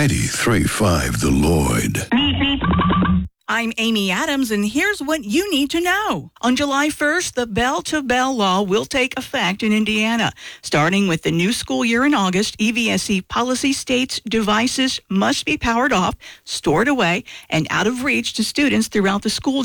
93.5 The Lloyd. I'm Amy Adams, and here's what you need to know. On July 1st, the bell-to-bell law will take effect in Indiana. Starting with the new school year in August, EVSE policy states devices must be powered off, stored away, and out of reach to students throughout the school